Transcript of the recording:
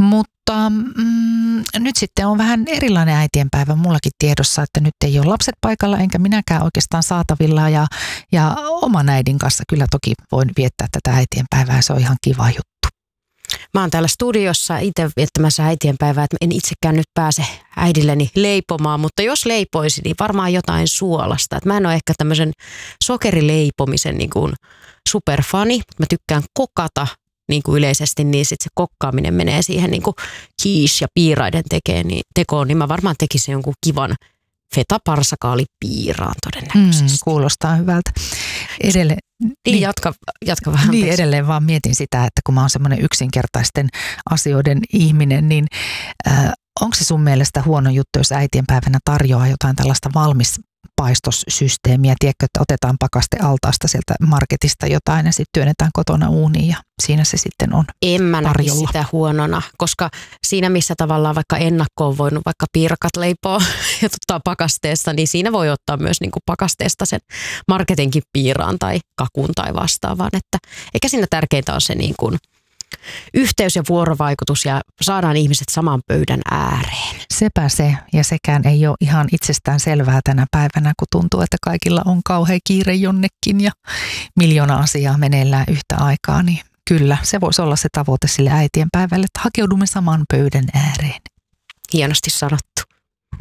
Mutta nyt sitten on vähän erilainen äitienpäivä mullakin tiedossa, että nyt ei ole lapset paikalla enkä minäkään oikeastaan saatavilla ja oman äidin kanssa kyllä toki voin viettää tätä äitienpäivää ja se on ihan kiva juttu. Mä oon täällä studiossa itse viettämässä äitienpäivää, että en itsekään nyt pääse äidilleni leipomaan, mutta jos leipoisin, niin varmaan jotain suolasta. Että mä en ole ehkä tämmöisen sokerileipomisen niin kuin superfani, mä tykkään kokata niin kuin yleisesti, niin sitten se kokkaaminen menee siihen niin kuin quiche ja piiraiden tekoon, niin mä varmaan tekisin jonkun kivan feta-parsakaalipiiraan todennäköisesti. Kuulostaa hyvältä. Jatka vähän. Niin, edelleen vaan mietin sitä, että kun mä oon semmoinen yksinkertaisten asioiden ihminen, niin onko se sun mielestä huono juttu, jos äitienpäivänä tarjoaa jotain tällaista valmispaistosysteemiä? Tiedätkö, että otetaan pakastealtaasta sieltä marketista jotain ja sitten työnnetään kotona uuniin ja siinä se sitten on En mä näkisi tarjolla. sitä huonona, koska siinä missä tavallaan vaikka ennakkoon voinut vaikka piirakat leipoa ja pakasteessa, niin siinä voi ottaa myös niin kuin pakasteesta sen marketinkin piiraan tai kakun tai vastaavaan. Että eikä siinä tärkeintä on se niin kuin yhteys ja vuorovaikutus ja saadaan ihmiset saman pöydän ääreen. Sepä se, ja sekään ei ole ihan itsestään selvää tänä päivänä, kun tuntuu, että kaikilla on kauhea kiire jonnekin ja miljoona asiaa meneillään yhtä aikaa, niin kyllä se voisi olla se tavoite sille äitienpäivälle, että hakeudumme saman pöydän ääreen. Hienosti sanottu.